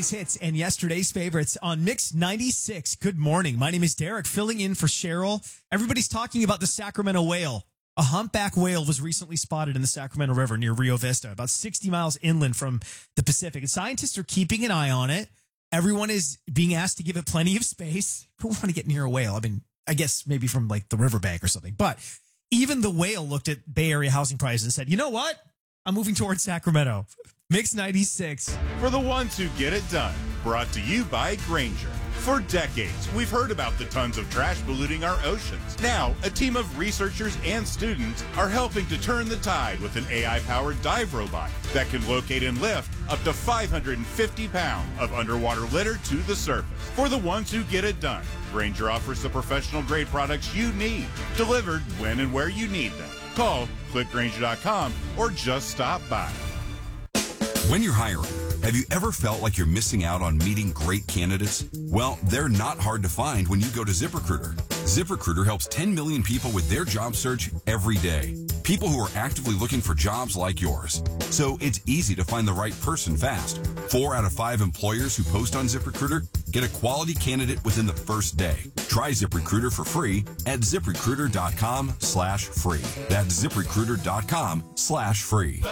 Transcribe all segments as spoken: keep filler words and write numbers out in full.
Today's hits and yesterday's favorites on Mix ninety-six. Good morning. My name is Derek, filling in for Cheryl. Everybody's talking about the Sacramento whale. A humpback whale was recently spotted in the Sacramento River near Rio Vista, about sixty miles inland from the Pacific. And scientists are keeping an eye on it. Everyone is being asked to give it plenty of space. Who want to get near a whale? I mean, I guess maybe from like the riverbank or something. But even the whale looked at Bay Area housing prices and said, you know what? I'm moving towards Sacramento. Mix ninety-six. For the ones who get it done. Brought to you by Grainger. For decades, we've heard about the tons of trash polluting our oceans. Now, a team of researchers and students are helping to turn the tide with an A I-powered dive robot that can locate and lift up to five hundred fifty pounds of underwater litter to the surface. For the ones who get it done, Grainger offers the professional-grade products you need, delivered when and where you need them. Call, click Grainger dot com, or just stop by. When you're hiring, have you ever felt like you're missing out on meeting great candidates? Well, they're not hard to find when you go to ZipRecruiter. ZipRecruiter helps ten million people with their job search every day. People who are actively looking for jobs like yours. So it's easy to find the right person fast. Four out of five employers who post on ZipRecruiter get a quality candidate within the first day. Try ZipRecruiter for free at ZipRecruiter.com slash free. That's ZipRecruiter.com slash free.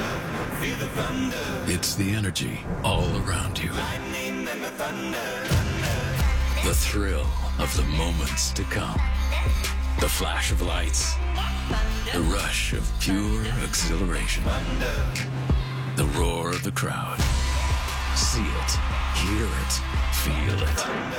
It's the energy all around you. The thrill of the moments to come. The flash of lights. The rush of pure exhilaration. The roar of the crowd. See it, hear it, feel it.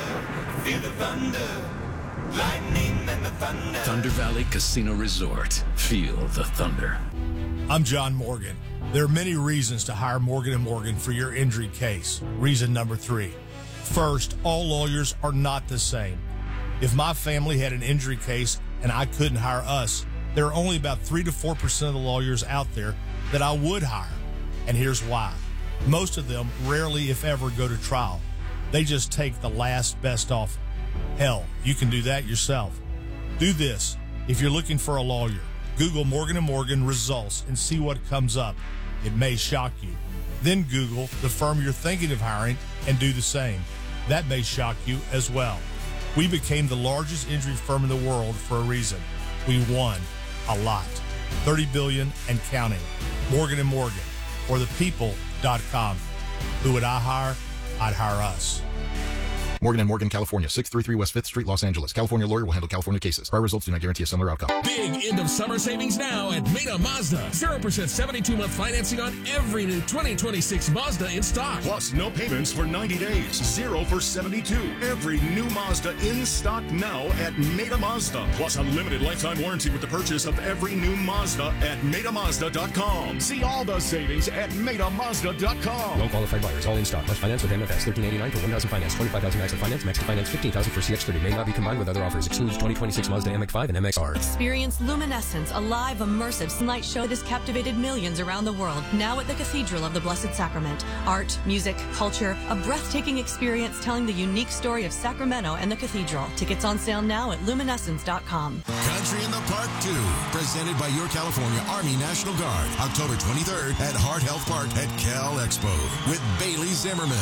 Feel the thunder. Lightning and the thunder. Thunder Valley Casino Resort. Feel the thunder. I'm John Morgan. There are many reasons to hire Morgan and Morgan for your injury case. Reason number three. First, all lawyers are not the same. If my family had an injury case and I couldn't hire us, there are only about three to four percent of the lawyers out there that I would hire. And here's why. Most of them rarely, if ever, go to trial. They just take the last best offer. Hell, you can do that yourself. Do this. If you're looking for a lawyer, Google Morgan and Morgan results and see what comes up. It may shock you. Then Google the firm you're thinking of hiring and do the same. That may shock you as well. We became the largest injury firm in the world for a reason. We won a lot. thirty billion dollars and counting. Morgan and Morgan, or the people dot com. Who would I hire? I'd hire us. Morgan and Morgan, California, six thirty-three West fifth Street, Los Angeles. California lawyer will handle California cases. Prior results do not guarantee a similar outcome. Big end of summer savings now at Meta Mazda. zero percent seventy-two month financing on every new twenty twenty-six Mazda in stock. Plus no payments for ninety days. Zero for seventy-two. Every new Mazda in stock now at Meta Mazda. Plus unlimited lifetime warranty with the purchase of every new Mazda at Meta Mazda dot com. See all the savings at Meta Mazda dot com. Non-qualified buyers, all in stock. Must finance with M F S. thirteen eighty-nine for one thousand finance. twenty-five thousand max of finance. Max to finance fifteen thousand for C X thirty. May not be combined with other offers. Excludes twenty twenty-six Mazda M X five and M X R. Experience Luminescence, a live, immersive sunlight show that has captivated millions around the world. Now at the Cathedral of the Blessed Sacrament. Art, music, culture, a breathtaking experience telling the unique story of Sacramento and the Cathedral. Tickets on sale now at luminescence dot com. Country in the Park two, presented by your California Army National Guard. October twenty-third at Heart Health Park at Cal Expo with Bailey Zimmerman,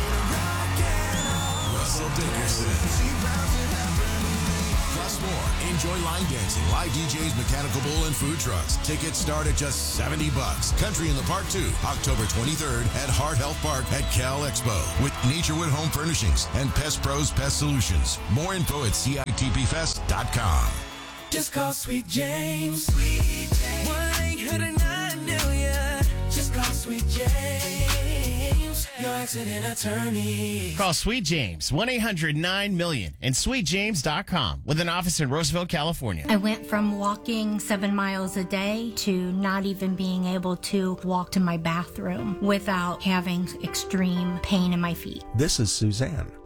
Russell Dickerson. Plus more. Enjoy line dancing, live D Js, mechanical bull, and food trucks. Tickets start at just seventy bucks. Country in the Park two, October twenty-third at Heart Health Park at Cal Expo with Naturewood Home Furnishings and Pest Pros Pest Solutions. More info at C I T P fest dot com. Just call Sweet James. Sweet James. one eight hundred nine million. Just call Sweet James. Your accident attorney. Call Sweet James, one eight hundred nine million and sweet james dot com with an office in Roosevelt, California. I went from walking seven miles a day to not even being able to walk to my bathroom without having extreme pain in my feet. This is Suzanne.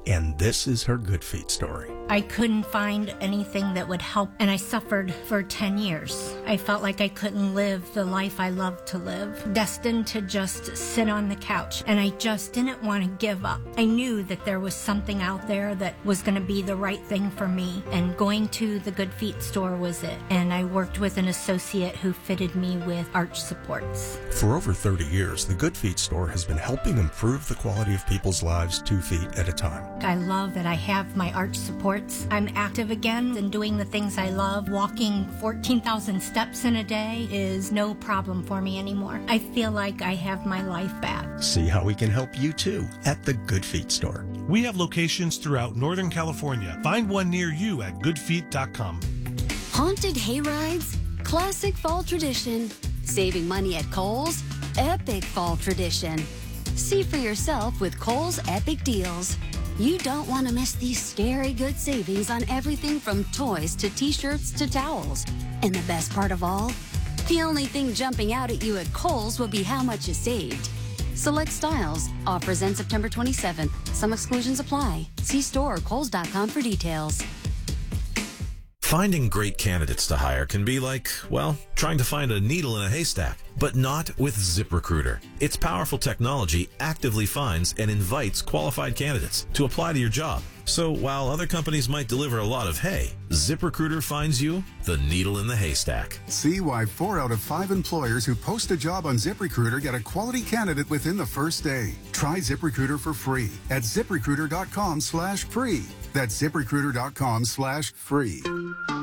And this is her Good Feet story. I couldn't find anything that would help, and I suffered for ten years. I felt like I couldn't live the life I loved to live, destined to just sit on the couch, and I just didn't want to give up. I knew that there was something out there that was going to be the right thing for me, and going to the Good Feet store was it. And I worked with an associate who fitted me with arch supports. For over thirty years, the Good Feet store has been helping improve the quality of people's lives two feet at a time. I love that I have my arch supports. I'm active again and doing the things I love. Walking fourteen thousand steps in a day is no problem for me anymore. I feel like I have my life back. See how we can help you too at the Good Feet store. We have locations throughout Northern California. Find one near you at good feet dot com. Haunted hayrides, classic fall tradition. Saving money at Kohl's, epic fall tradition. See for yourself with Kohl's Epic Deals. You don't want to miss these scary good savings on everything from toys to t-shirts to towels. And the best part of all, the only thing jumping out at you at Kohl's will be how much you saved. Select styles. Offers end September twenty-seventh. Some exclusions apply. See store or kohls dot com for details. Finding great candidates to hire can be like, well, trying to find a needle in a haystack, but not with ZipRecruiter. Its powerful technology actively finds and invites qualified candidates to apply to your job. So while other companies might deliver a lot of hay, ZipRecruiter finds you the needle in the haystack. See why four out of five employers who post a job on ZipRecruiter get a quality candidate within the first day. Try ZipRecruiter for free at ziprecruiter dot com slash free. That's ziprecruiter dot com slash free.